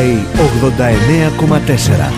Sky 89,4.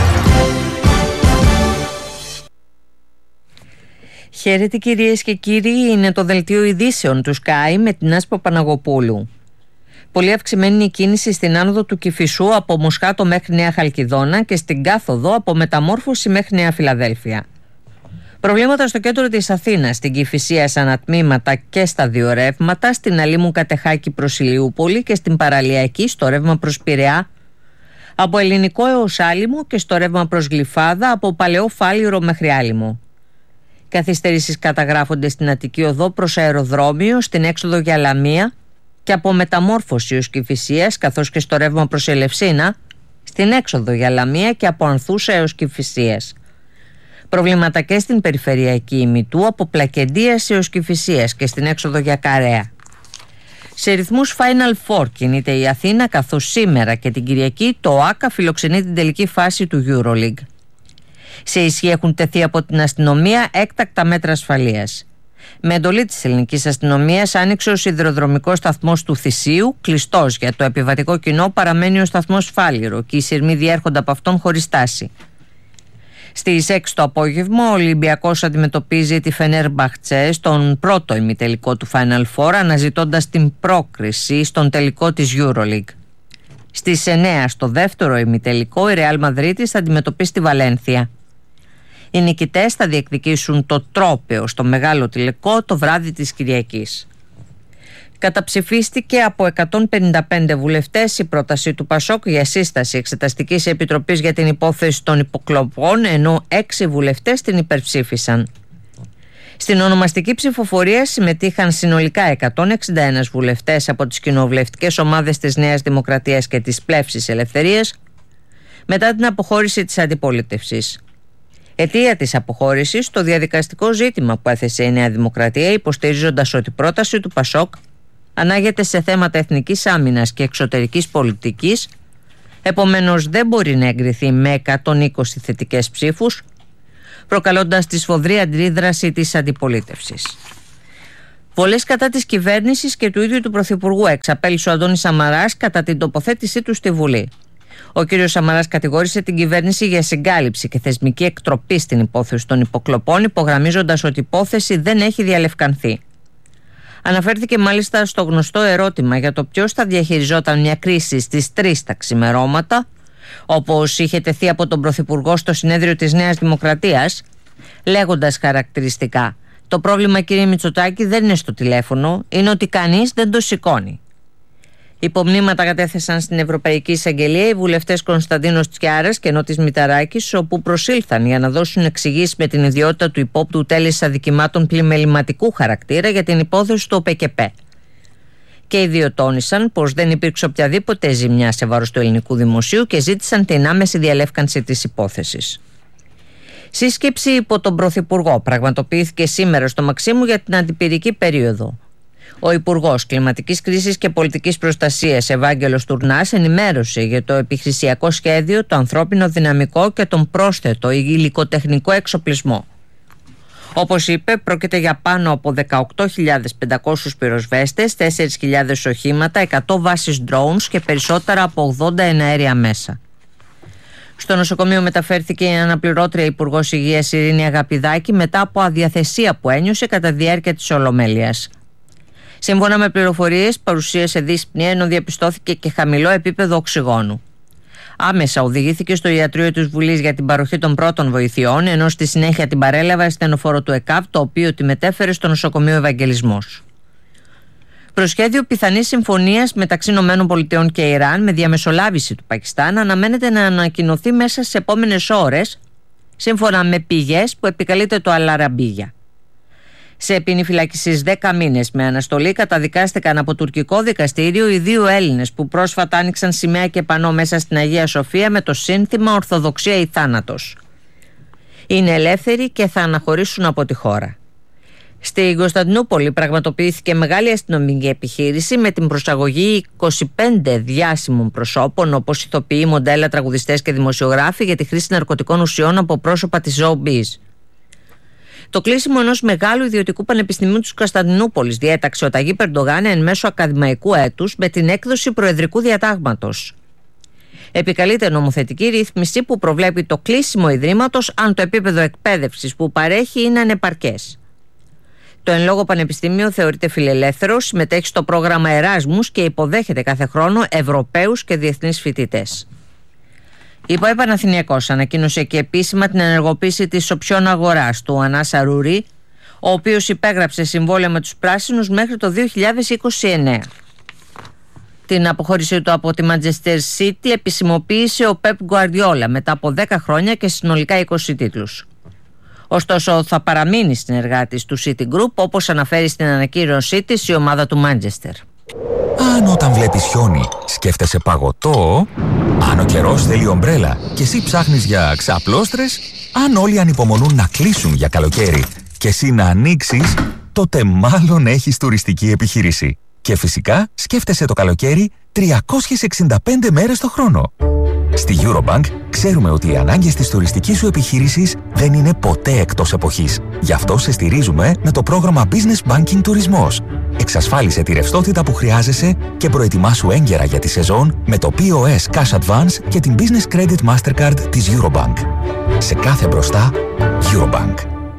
Χαίρετε κυρίες και κύριοι, είναι το δελτίο ειδήσεων του Sky με την Άσπα Παναγοπούλου. Πολύ αυξημένη είναι η κίνηση στην άνοδο του Κηφισού από Μοσχάτο μέχρι Νέα Χαλκιδόνα και στην κάθοδο από Μεταμόρφωση μέχρι Νέα Φιλαδέλφια. Προβλήματα στο κέντρο της Αθήνας, στην Κηφισία σε ανατμήματα και στα δύο ρεύματα, στην Αλήμου Κατεχάκη προς Ηλιούπολη και στην Παραλιακή στο ρεύμα προς Πειραιά, από Ελληνικό έως Άλυμο και στο ρεύμα προς Γλυφάδα από Παλαιό Φάληρο μέχρι Άλυμο. Καθυστερήσεις καταγράφονται στην Αττική Οδό προς Αεροδρόμιο, στην έξοδο για Λαμία και από Μεταμόρφωση ως Κηφισίας, καθώς και στο ρεύμα προς Ελευσίνα, στην έξοδο για Λαμία και από Ανθούσα έως Κηφισίας. Προβλήματα και στην περιφερειακή ημιτού από Πλακεντίας έως Κηφισίας και στην έξοδο για Καρέα. Σε ρυθμούς Final Four κινείται η Αθήνα, καθώς σήμερα και την Κυριακή το ΆΚΑ φιλοξενεί την τελική φάση του EuroLeague. Σε ισχύ έχουν τεθεί από την αστυνομία έκτακτα μέτρα ασφαλείας. Με εντολή της ελληνικής αστυνομίας άνοιξε ο σιδηροδρομικός σταθμός του Θησίου, κλειστός για το επιβατικό κοινό παραμένει ο σταθμός Φάληρο και οι σειρμοί διέρχονται από αυτόν χωρίς στάση. Στις 6 το απόγευμα ο Ολυμπιακός αντιμετωπίζει τη Φενέρμπαχτσε στον πρώτο ημιτελικό του Final Four, αναζητώντας την πρόκριση στον τελικό της EuroLeague. Στις 9 στο δεύτερο ημιτελικό η Ρεάλ Μαδρίτης θα αντιμετωπίσει τη Βαλένθια. Οι νικητές θα διεκδικήσουν το τρόπαιο στο μεγάλο τελικό το βράδυ της Κυριακής. Καταψηφίστηκε από 155 βουλευτές η πρόταση του ΠΑΣΟΚ για σύσταση Εξεταστικής Επιτροπής για την υπόθεση των υποκλοπών, ενώ 6 βουλευτές την υπερψήφισαν. Στην ονομαστική ψηφοφορία συμμετείχαν συνολικά 161 βουλευτές από τις κοινοβουλευτικές ομάδες της Νέας Δημοκρατίας και της Πλεύσης Ελευθερίας μετά την αποχώρηση της αντιπολίτευσης. Αιτία της αποχώρησης το διαδικαστικό ζήτημα που έθεσε η Νέα Δημοκρατία, υποστηρίζοντας ότι η πρόταση του ΠΑΣΟΚ ανάγεται σε θέματα εθνικής άμυνας και εξωτερικής πολιτικής, επομένως δεν μπορεί να εγκριθεί με 120 θετικές ψήφους, προκαλώντας τη σφοδρή αντίδραση της αντιπολίτευσης. Βολές κατά της κυβέρνησης και του ίδιου του Πρωθυπουργού εξαπέλυσε ο Αντώνης Σαμαράς κατά την τοποθέτησή του στη Βουλή. Ο κ. Σαμαράς κατηγόρησε την κυβέρνηση για συγκάλυψη και θεσμική εκτροπή στην υπόθεση των υποκλοπών, υπογραμμίζοντας ότι η υπόθεση δεν έχει διαλευκανθεί. Αναφέρθηκε μάλιστα στο γνωστό ερώτημα για το ποιος θα διαχειριζόταν μια κρίση στις 3 τα ξημερώματα, όπως είχε τεθεί από τον Πρωθυπουργό στο συνέδριο της Νέας Δημοκρατίας, λέγοντας χαρακτηριστικά: «Το πρόβλημα, κύριε Μητσοτάκη, δεν είναι στο τηλέφωνο, είναι ότι κανείς δεν το σηκώνει». Υπομνήματα κατέθεσαν στην Ευρωπαϊκή Εισαγγελία οι βουλευτές Κωνσταντίνος Τσιάρας και Νότης Μηταράκης, όπου προσήλθαν για να δώσουν εξηγήσεις με την ιδιότητα του υπόπτου τέλεσης αδικημάτων πλημεληματικού χαρακτήρα για την υπόθεση του ΟΠΕΚΕΠΕ. Και οι δύο τόνισαν πως δεν υπήρξε οποιαδήποτε ζημιά σε βάρος του ελληνικού δημοσίου και ζήτησαν την άμεση διαλεύκανση της υπόθεσης. Σύσκεψη υπό τον Πρωθυπουργό πραγματοποιήθηκε σήμερα στο Μαξίμου για την αντιπυρική περίοδο. Ο Υπουργός Κλιματικής Κρίσης και Πολιτικής Προστασίας Ευάγγελος Τουρνάς ενημέρωσε για το επιχειρησιακό σχέδιο, το ανθρώπινο δυναμικό και τον πρόσθετο υλικοτεχνικό εξοπλισμό. Όπως είπε, πρόκειται για πάνω από 18.500 πυροσβέστες, 4.000 οχήματα, 100 βάσεις drones και περισσότερα από 80 εναέρια μέσα. Στο νοσοκομείο μεταφέρθηκε η αναπληρώτρια Υπουργός Υγείας Ειρήνη Αγαπηδάκη μετά από αδιαθεσία που ένιωσε κατά τη διάρκεια της Ολομέλειας. Σύμφωνα με πληροφορίες, παρουσίασε δύσπνοια ενώ διαπιστώθηκε και χαμηλό επίπεδο οξυγόνου. Άμεσα οδηγήθηκε στο ιατρείο της Βουλής για την παροχή των πρώτων βοηθειών, ενώ στη συνέχεια την παρέλαβε ασθενοφόρο του ΕΚΑΒ, το οποίο τη μετέφερε στο νοσοκομείο Ευαγγελισμός. Προσχέδιο πιθανής συμφωνίας μεταξύ ΗΠΑ και Ιράν με διαμεσολάβηση του Πακιστάν αναμένεται να ανακοινωθεί μέσα στις επόμενες ώρες, σύμφωνα με πηγές που επικαλείται το Αλαραμπίγια. Σε ποινή φυλάκισης 10 μήνες με αναστολή καταδικάστηκαν από τουρκικό δικαστήριο οι 2 Έλληνες που πρόσφατα άνοιξαν σημαία και πανό μέσα στην Αγία Σοφία με το σύνθημα «Ορθοδοξία ή θάνατος». Είναι ελεύθεροι και θα αναχωρήσουν από τη χώρα. Στην Κωνσταντινούπολη πραγματοποιήθηκε μεγάλη αστυνομική επιχείρηση με την προσαγωγή 25 διάσημων προσώπων, όπως ηθοποιοί, μοντέλα, τραγουδιστές και δημοσιογράφοι, για τη χρήση ναρκωτικών ουσιών από πρόσωπα της showbiz. Το κλείσιμο ενός μεγάλου ιδιωτικού πανεπιστημίου της Κωνσταντινούπολης διέταξε ο Ταγί Περντογάν εν μέσω ακαδημαϊκού έτους με την έκδοση προεδρικού διατάγματος. Επικαλείται νομοθετική ρύθμιση που προβλέπει το κλείσιμο ιδρύματος αν το επίπεδο εκπαίδευσης που παρέχει είναι ανεπαρκές. Το εν λόγω πανεπιστήμιο θεωρείται φιλελεύθερο, συμμετέχει στο πρόγραμμα Εράσμους και υποδέχεται κάθε χρόνο Ευρωπαίους και διεθνείς φοιτητές. Η ΠΟΕ Παναθηναϊκός ανακοίνωσε και επίσημα την ενεργοποίηση της οψιών αγοράς του Ανάσα Ρουρί, ο οποίος υπέγραψε συμβόλαιο με τους πράσινους μέχρι το 2029. Την αποχώρησή του από τη Manchester City επισημοποίησε ο Pep Guardiola μετά από 10 χρόνια και συνολικά 20 τίτλους. Ωστόσο θα παραμείνει συνεργάτης του City Group, όπως αναφέρει στην ανακοίνωσή της η ομάδα του Manchester. Αν όταν βλέπεις χιόνι σκέφτεσαι παγωτό, αν ο καιρός θέλει ομπρέλα και εσύ ψάχνεις για ξαπλώστρες, αν όλοι ανυπομονούν να κλείσουν για καλοκαίρι και εσύ να ανοίξεις, τότε μάλλον έχεις τουριστική επιχείρηση. Και φυσικά σκέφτεσαι το καλοκαίρι 365 μέρες το χρόνο. Στη Eurobank ξέρουμε ότι οι ανάγκες της τουριστικής σου επιχείρησης δεν είναι ποτέ εκτός εποχής. Γι' αυτό σε στηρίζουμε με το πρόγραμμα Business Banking Τουρισμός. Εξασφάλισε τη ρευστότητα που χρειάζεσαι και προετοιμάσου έγκαιρα για τη σεζόν με το POS Cash Advance και την Business Credit Mastercard της Eurobank. Σε κάθε μπροστά, Eurobank.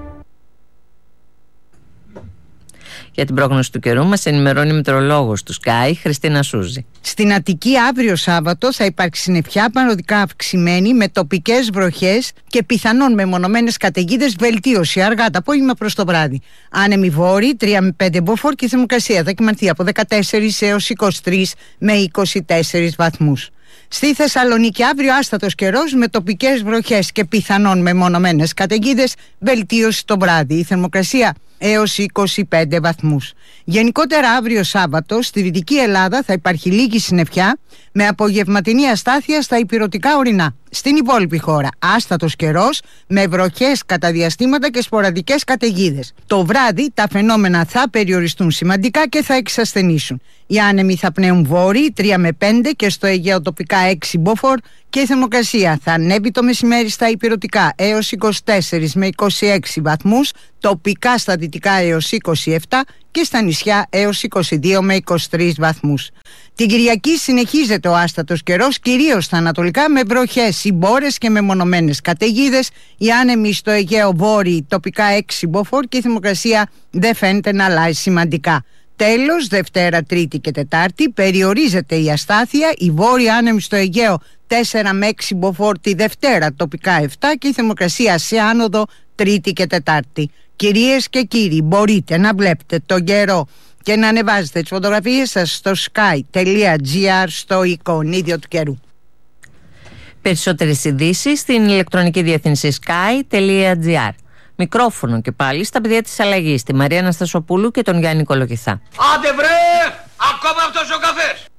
Για την πρόγνωση του καιρού μας ενημερώνει η μετεωρολόγος του Sky, Χριστίνα Σούζη. Στην Αττική αύριο Σάββατο θα υπάρξει συννεφιά παροδικά αυξημένη με τοπικές βροχές και πιθανόν μεμονωμένες καταιγίδες, βελτίωση αργά το απόγευμα προς το βράδυ. Άνεμοι βόρειοι 3 με 5 μποφόρ και η θερμοκρασία θα κυμανθεί από 14 έως 23 με 24 βαθμούς. Στη Θεσσαλονίκη αύριο άστατος καιρός με τοπικές βροχές και πιθανόν μεμονωμένες καταιγίδες, βελτίωση το βράδυ. Η θερμοκρασία έως 25 βαθμούς. Γενικότερα αύριο Σάββατο στη Δυτική Ελλάδα θα υπάρχει λίγη συννεφιά με απογευματινή αστάθεια στα ηπειρωτικά ορεινά. Στην υπόλοιπη χώρα άστατος καιρός με βροχές κατά διαστήματα και σποραδικές καταιγίδες. Το βράδυ τα φαινόμενα θα περιοριστούν σημαντικά και θα εξασθενήσουν. Οι άνεμοι θα πνέουν βόρειοι 3 με 5 και στο Αιγαίο τοπικά 6 μποφόρ και η θερμοκρασία θα ανέβει το μεσημέρι στα ηπειρωτικά έως 24 με 26 βαθμούς, τοπικά στα δυτικά έως 27 και στα νησιά έως 22 με 23 βαθμούς. Την Κυριακή συνεχίζεται ο άστατος καιρός, κυρίως στα ανατολικά με βροχές, συμπόρες και μεμονωμένες καταιγίδες. Οι άνεμοι στο Αιγαίο βόρειοι τοπικά 6 μποφόρ και η θερμοκρασία δεν φαίνεται να αλλάζει σημαντικά. Τέλος, Δευτέρα, Τρίτη και Τετάρτη περιορίζεται η αστάθεια. Οι βόρειοι άνεμοι στο Αιγαίο 4 με 6 μποφόρ τη Δευτέρα, τοπικά 7 και η θερμοκρασία σε άνοδο Τρίτη και Τετάρτη. Κυρίες και κύριοι, μπορείτε να βλέπετε τον καιρό και να ανεβάζετε τις φωτογραφίες σας στο sky.gr στο εικονίδιο του καιρού. Περισσότερες ειδήσεις στην ηλεκτρονική διεύθυνση sky.gr. Μικρόφωνο και πάλι στα παιδιά της αλλαγής, τη Μαρία Αναστασοπούλου και τον Γιάννη Κολοκυθά. Άντε βρε! Ακόμα αυτός ο καφές!